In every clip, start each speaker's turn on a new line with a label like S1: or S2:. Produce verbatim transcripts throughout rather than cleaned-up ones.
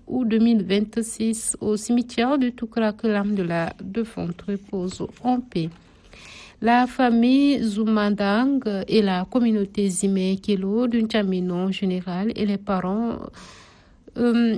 S1: août deux mille vingt-six au cimetière de Toukra, que l'âme de la défunte repose en paix. La famille Zoumandang et la communauté Zimé Kelo d'un Tchaminon général et les parents euh,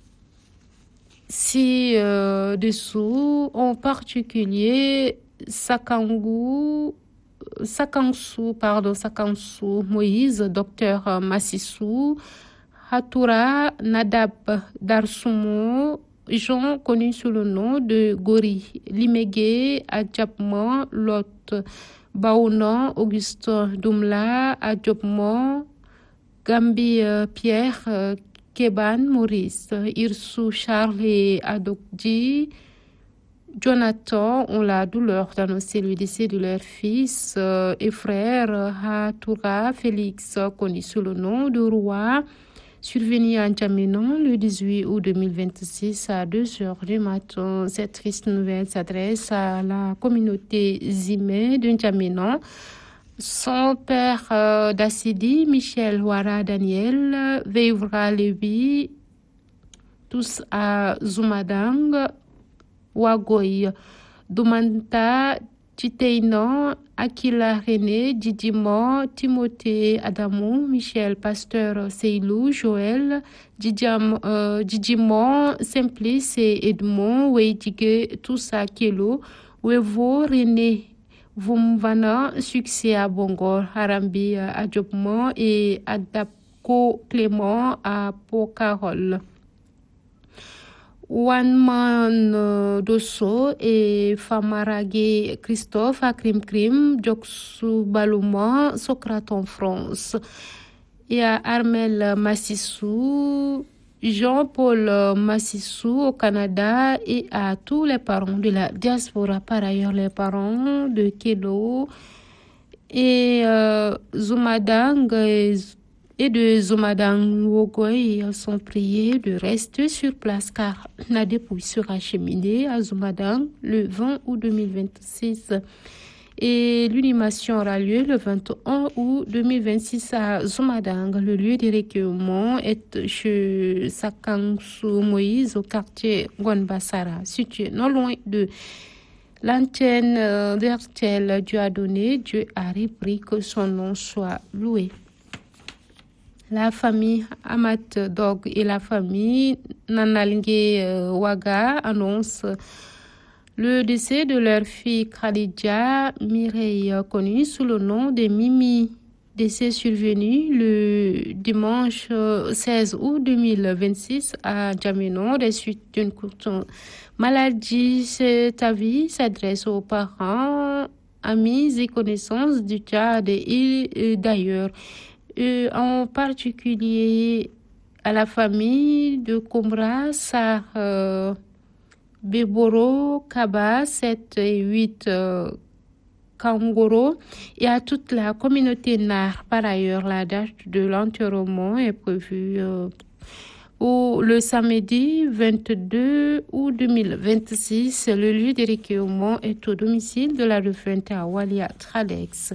S1: ci-dessous, en particulier Sakangou, Sakansou, pardon, Sakansou Moïse, docteur Massissou, Hatoura Nadab Darsumo, Jean connu sous le nom de Gori, Limégué, Adjabman, Lot, Baounan, Augustin Doumla, Adjabman, Gambi Pierre, Keban Maurice, Irsou Charles et Adokji, Jonathan ont la douleur d'annoncer le décès de leur fils euh, et frère Hatoura Félix, connu sous le nom de Roi, survenu à N'Djamena le dix-huit août deux mille vingt-six à deux heures du matin. Cette triste nouvelle s'adresse à la communauté Zimé de N'Djamena. Son père euh, d'Assidi, Michel Ouara Daniel, Veivra Levi, tous à Zoumadang, Wagoy, Doumanta, Titeino, Akila René, Didimo, Timothée Adamou, Michel Pasteur Seylou, Joël, Didiam, euh, Didimo, Simplice et Edmond, Weidige, Toussa Kelo, Wevo, René, Vumvana, Succès à Bongor, Harambi à Djobman et Adapko Clément à Pocarol. Wanman Dosso et Famaragé Christophe à Krim Krim, Djoksou Balouma, Socrate en France. Et à Armel Massissou, Jean-Paul Massissou au Canada et à tous les parents de la diaspora. Par ailleurs, les parents de Kelo et euh, Zoumadang et et de Zoumadang Wogoy sont priés de rester sur place car la dépouille sera acheminée à Zoumadang le vingt août deux mille vingt-six et l'inhumation aura lieu le vingt et un août deux mille vingt-six à Zoumadang. Le lieu de recueillement est chez Sakansou Moïse au quartier Gwanbassara, situé non loin de l'antenne d'R T L. Dieu a donné, Dieu a repris, que son nom soit loué. La famille Amat Dog et la famille Nanalingé euh, Waga annoncent le décès de leur fille Khadija Mireille, connue sous le nom de Mimi. Décès survenu le dimanche seize août deux mille vingt-six à N'Djamena des suites d'une courte maladie. Cet avis s'adresse aux parents, amis et connaissances du Tchad et d'ailleurs. Euh, en particulier à la famille de Kombra, Sar, euh, Beboro, Kaba, sept et huit euh, Kangoro et à toute la communauté Nar. Par ailleurs, la date de l'enterrement est prévue euh, au, le samedi vingt-deux août deux mille vingt-six. Le lieu de recueillement est au domicile de la défunte à Walia Tralex.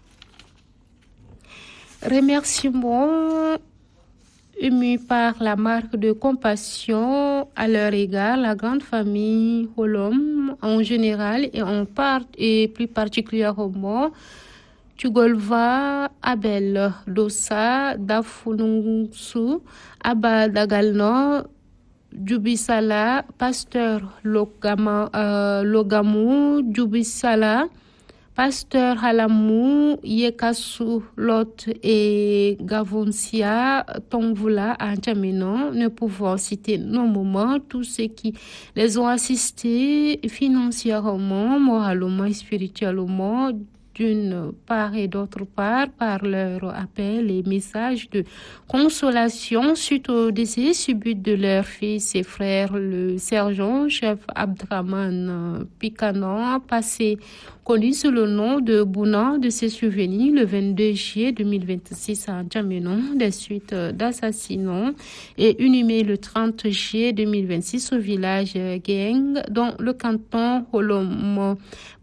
S1: Remerciements émus par la marque de compassion à leur égard, la grande famille Holom en général et en part et plus particulièrement Tugolva, Abel, Dossa, Dafunungsu, Abba Dagalno, Djubisala, Pasteur Logama, euh, Logamou, Djubisala, Pasteur Halamou, Yekasu, Lot et Gavonsia, Tongvula à N'Djamena, ne pouvant citer nos moments, tous ceux qui les ont assistés financièrement, moralement et spirituellement, d'une part et d'autre part, par leur appel et messages de consolation suite au décès subit de leur fils et frère, le sergent-chef Abdraman Pikanan, passé connu sous le nom de Bouna, de ses souvenirs le vingt-deux juillet deux mille vingt-six à N'Djamena, des suites d'assassinats et inhumé le trente juillet deux mille vingt-six au village Geng, dans le canton Holom.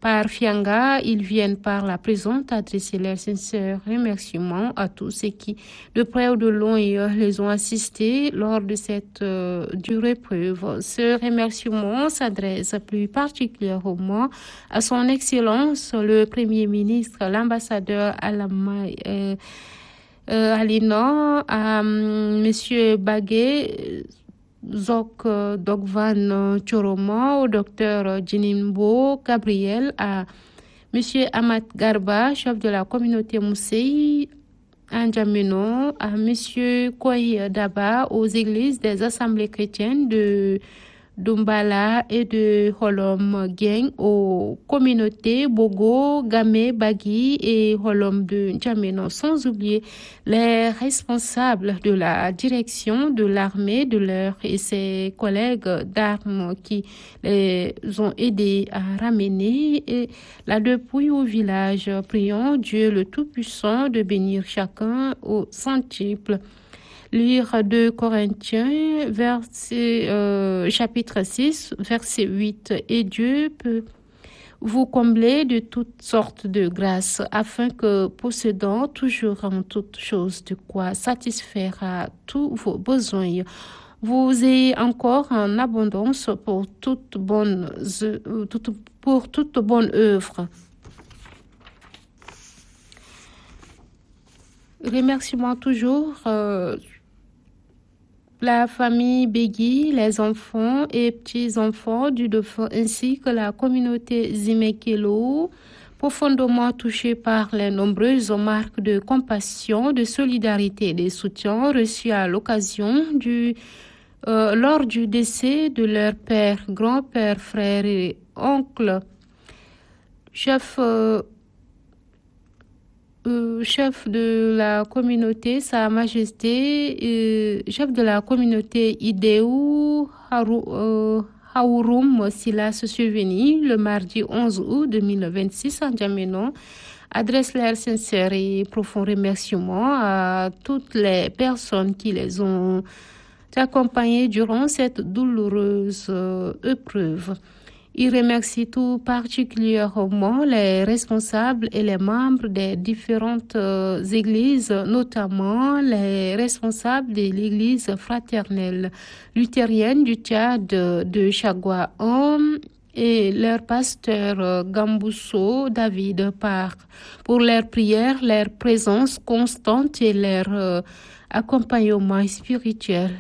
S1: par Fianga, ils viennent par la présente adresser leurs sincères remerciements à tous ceux qui, de près ou de loin, les ont assistés lors de cette euh, dure épreuve. Ce remerciement s'adresse plus particulièrement à son Excellence, le Premier ministre, l'ambassadeur Alama euh, euh, Alina, à euh, Monsieur Bagué, Zok Dogvan Choroma, au docteur Jinimbo Gabriel, à M. Amat Garba, chef de la communauté Moussei, à N'Djamena, à M. Kouaï Daba, aux églises des assemblées chrétiennes de Dumbala et de Holom Geng, aux communautés Bogo, Gamé, Bagui et Holom de N'Djamena, sans oublier les responsables de la direction de l'armée, de leur et ses collègues d'armes qui les ont aidés à ramener et la dépouille au village. Prions Dieu le Tout-Puissant de bénir chacun au centuple. Lire deux Corinthiens, verset, euh, chapitre six, verset huit. Et Dieu peut vous combler de toutes sortes de grâces, afin que, possédant toujours en toutes choses de quoi satisfaire à tous vos besoins, vous ayez encore en abondance pour toute bonne, pour toute bonne œuvre. Remerciement toujours euh, la famille Begui, les enfants et petits-enfants du défunt ainsi que la communauté Zimekelo, profondément touchée par les nombreuses marques de compassion, de solidarité et de soutien reçus à l'occasion du euh, lors du décès de leur père, grand-père, frère et oncle, chef euh, Euh, chef de la communauté, Sa Majesté, euh, chef de la communauté Ideu Haru, euh, Haurum Silas Surveni, le mardi onze août deux mille vingt-six à N'Djamena, adresse leurs sincères et profonds remerciements à toutes les personnes qui les ont accompagnés durant cette douloureuse euh, épreuve. Il remercie tout particulièrement les responsables et les membres des différentes euh, églises, notamment les responsables de l'église fraternelle luthérienne du Tchad de, de Chagua et leur pasteur euh, Gambousso David Park pour leurs prières, leur présence constante et leur euh, accompagnement spirituel.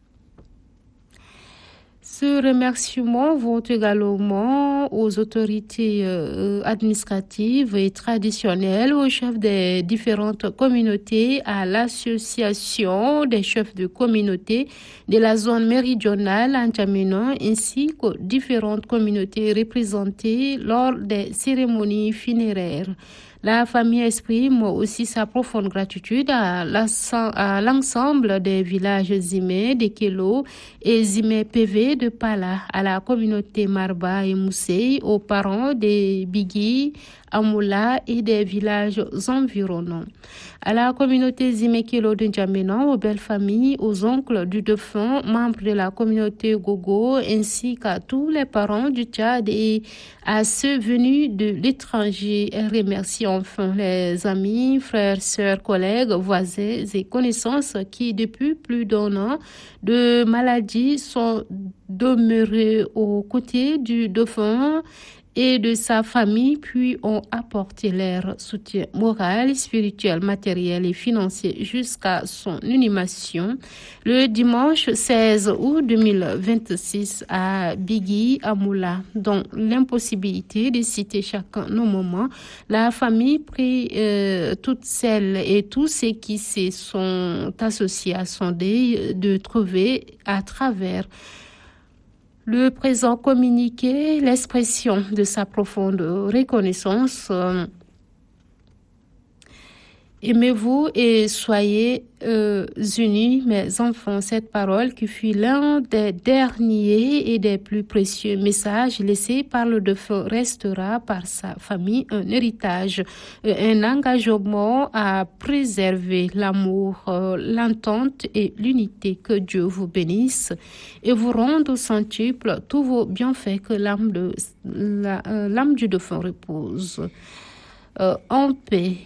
S1: Ce remerciement vont également aux autorités euh, administratives et traditionnelles, aux chefs des différentes communautés, à l'association des chefs de communauté de la zone méridionale en N'Djamena, ainsi qu'aux différentes communautés représentées lors des cérémonies funéraires. La famille exprime aussi sa profonde gratitude à l'ensemble des villages Zimé, de Kelo et Zimé P V de Pala, à la communauté Marba et Moussei, aux parents des Bigui, Amoula et des villages environnants. À la communauté Zimekelo de N'Djamena, aux belles familles, aux oncles du défunt, membres de la communauté Gogo, ainsi qu'à tous les parents du Tchad et à ceux venus de l'étranger. Elle remercie enfin les amis, frères, sœurs, collègues, voisins et connaissances qui, depuis plus d'un an de maladie, sont demeurés aux côtés du défunt et de sa famille, puis ont apporté leur soutien moral, spirituel, matériel et financier jusqu'à son inhumation le dimanche seize août deux mille vingt-six à Bigui, Amoula. Dans l'impossibilité de citer chacun nos moments, la famille prie euh, toutes celles et tous ceux qui se sont associés à son deuil de trouver à travers le présent communiqué, l'expression de sa profonde reconnaissance euh, Aimez-vous et soyez euh, unis, mes enfants. Cette parole qui fut l'un des derniers et des plus précieux messages laissés par le défunt restera par sa famille un héritage, euh, un engagement à préserver l'amour, euh, l'entente et l'unité. Que Dieu vous bénisse et vous rende au centuple tous vos bienfaits, que l'âme, de, la, euh, l'âme du défunt repose euh, en paix.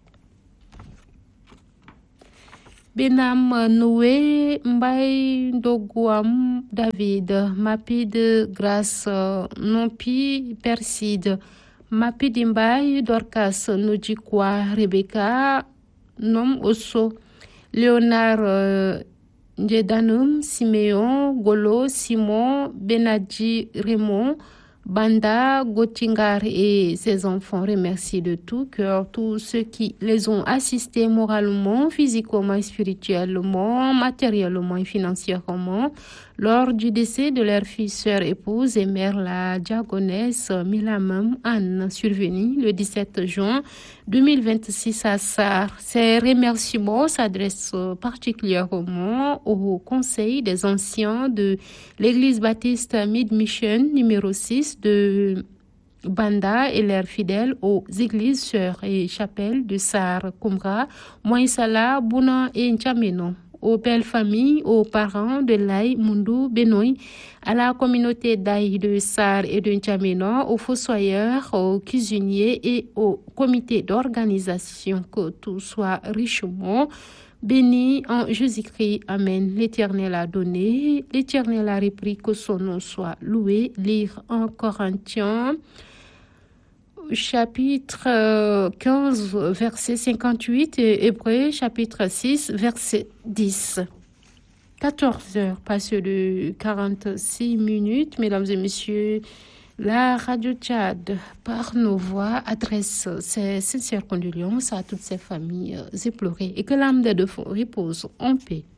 S1: Benam Noé Mbay Ndogouam David, Mapide Grâce Nompi Perside, Mapide Mbay Dorcas Nojikwa Rebecca Nom Osso, Léonard euh, Njedanum Siméon Golo Simon Benadji Raymond Banda Gotingar et ses enfants remercient de tout cœur tous ceux qui les ont assistés moralement, physiquement, spirituellement, matériellement et financièrement lors du décès de leur fille, sœur, épouse et mère, la diaconesse Milamam Anne, survenue le dix-sept juin deux mille vingt-six à Sarre. Ces remerciements s'adressent particulièrement au Conseil des anciens de l'Église baptiste Mid-Mission numéro six de Banda et leurs fidèles aux églises, sœurs et chapelles de Sarre, Koumra, Moïsala, Bouna et N'Djamena, aux belles familles, aux parents de Laï, Mundu, Benoï, à la communauté d'Aï de Sarre et de N'Djamena, aux fossoyeurs, aux cuisiniers et au comité d'organisation, que tout soit richement béni en Jésus-Christ. Amen. L'Éternel a donné, l'Éternel a repris, que son nom soit loué. Lire en Corinthiens chapitre quinze, verset cinquante-huit, et Hébreux, chapitre six, verset dix. quatorze heures, passées de quarante-six minutes, mesdames et messieurs. La Radio Tchad, par nos voix, adresse ses sincères condoléances à toutes ces familles éplorées et que l'âme des défunts repose en paix.